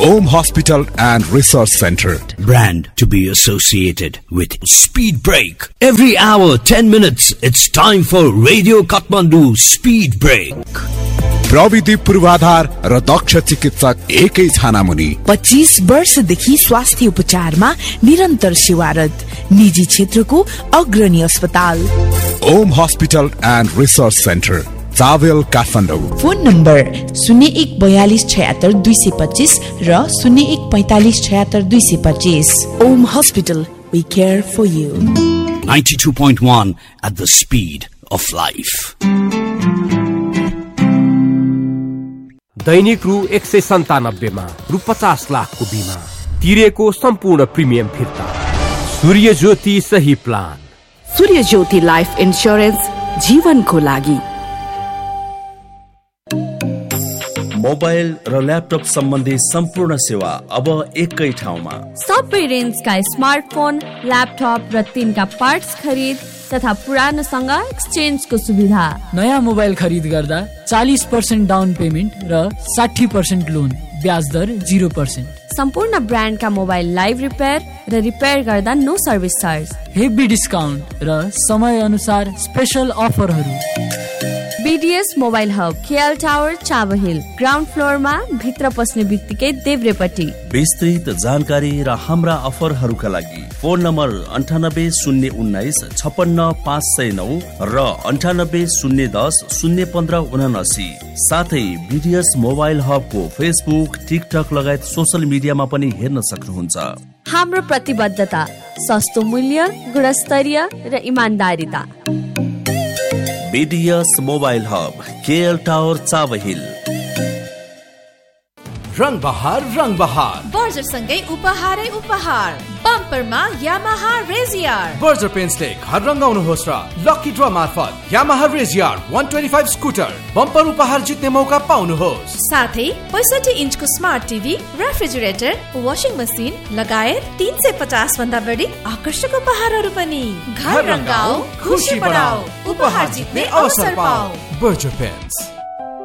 Om Hospital and Research Center. Brand to be associated with Speed Break. Every hour, 10 minutes, it's time for Radio Kathmandu Speed Break. प्रविधि पूर्वाधार र दक्ष चिकित्सक एकै छानामुनि 25 वर्षदेखि स्वास्थ्य उपचारमा निरन्तर सेवारत निजी क्षेत्रको अग्रणी अस्पताल Om hospital and research centre, चावेल, Kathmandu. Phone number 0142766225 र 0145766225। Om hospital, we care for you. 92.1 at the speed of life. दैनिक रु 197 मा रु 50 लाखको बीमा तिरेको सम्पूर्ण प्रिमियम फिर्ता। सूर्य ज्योति सही प्लान। सूर्य ज्योति लाइफ इन्स्योरेन्स, जीवनको लागि। मोबाइल र ल्यापटप सम्बन्धी सम्पूर्ण सेवा अब एकै ठाउँमा। सबै रेन्जका स्मार्टफोन, ल्यापटप र तिनका पार्ट्स खरिद तथा पुरानोसँग एक्सचेन्जको सुविधा। नयाँ मोबाइल खरिद गर्दा 40% डाउन पेमेन्ट र 60% लोन, ब्याज दर 0%। सम्पूर्ण ब्रान्डका मोबाइल लाइभ रिपेयर र रिपेयर गर्दा no service charge. Heavy discount र समय अनुसार स्पेशल अफरहरू। BDS mobile hub, KL tower, Chabahil, ground फ्लोरमा, भित्र पस्ने बित्तिकै देब्रेपट्टि। विस्तृत जानकारी र हाम्रा अफरहरूका लागि फोन नम्बर 9801956509 र 9801001579। साथै बीडीएस मोबाइल हबको फेसबुक, टिकटक लगायत सोशल मिडियामा पनि हेर्न सक्नुहुन्छ। हाम्रो प्रतिबद्धता सस्तो मूल्य, गुणस्तरीय र इमानदारिता। BDS mobile hub, KL tower, Chabahil. रंग बहार बर्जर सँगै उपहारै उपहार। बम्परमा यामाहा रेजियर। बर्जर पेन्सले घर रंगाउनुहोस् र लकी ड्र मार्फत यामाहा रेजियर 125 स्कुटर बम्पर उपहार जित्ने मौका पाउनुहोस्। साथै 65 इन्चको smart TV, refrigerator, washing machine लगायत 350 भन्दा बढी आकर्षक उपहारहरू पनि। घर रंगाऊ, खुशी बढाऊ, उपहार जित्ने अवसर पाऊ। Berger pens.